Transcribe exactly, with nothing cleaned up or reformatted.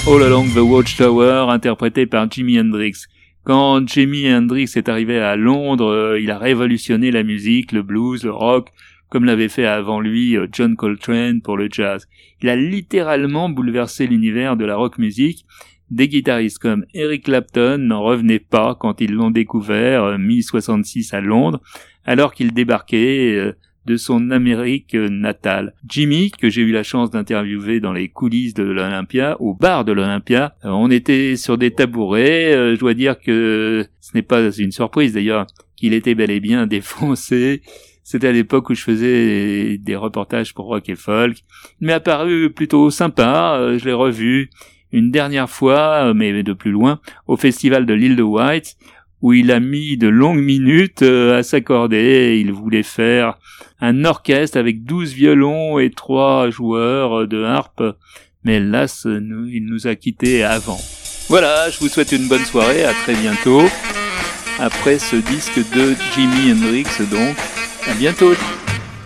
All Along the Watchtower, interprété par Jimi Hendrix. Quand Jimi Hendrix est arrivé à Londres, il a révolutionné la musique, le blues, le rock, comme l'avait fait avant lui John Coltrane pour le jazz. Il a littéralement bouleversé l'univers de la rock music. Des guitaristes comme Eric Clapton n'en revenaient pas quand ils l'ont découvert, mi soixante-six à Londres, alors qu'il débarquait de son Amérique natale. Jimmy, que j'ai eu la chance d'interviewer dans les coulisses de l'Olympia, au bar de l'Olympia, on était sur des tabourets, je dois dire que ce n'est pas une surprise d'ailleurs, qu'il était bel et bien défoncé. C'était à l'époque où je faisais des reportages pour Rock et Folk. Il m'est apparu plutôt sympa, je l'ai revu une dernière fois, mais de plus loin, au festival de l'Île de Wight, où il a mis de longues minutes à s'accorder. Il voulait faire un orchestre avec douze violons et trois joueurs de harpe, mais hélas, il nous a quittés avant. Voilà, je vous souhaite une bonne soirée, à très bientôt. Après ce disque de Jimi Hendrix, donc, à bientôt.